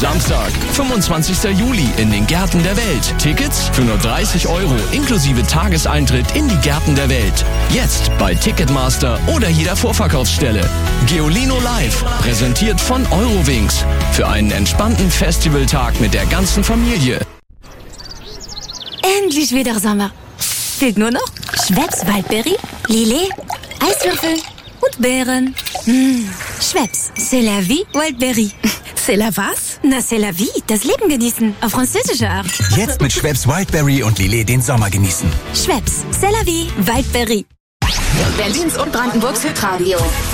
Samstag, 25. Juli in den Gärten der Welt. Tickets für nur 30 € inklusive Tageseintritt in die Gärten der Welt. Jetzt bei Ticketmaster oder jeder Vorverkaufsstelle. Geolino Live, präsentiert von Eurowings. Für einen entspannten Festivaltag mit der ganzen Familie. Endlich wieder Sommer. Fehlt nur noch Schweppes Waldberry, Lillet, Eiswürfel und Beeren. Schweppes, c'est la vie, Waldberry. C'est la was? Na, c'est la vie, das Leben genießen, auf französische Art. Jetzt mit Schweppes Wildberry und Lillet den Sommer genießen. Schweppes, c'est la vie, Waldberry. Berlins und Brandenburgs Hitradio.